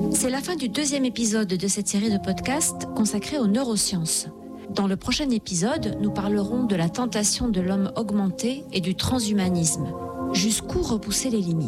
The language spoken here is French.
C'est la fin du 2e épisode de cette série de podcasts consacrée aux neurosciences. Dans le prochain épisode, nous parlerons de la tentation de l'homme augmenté et du transhumanisme. Jusqu'où repousser les limites ?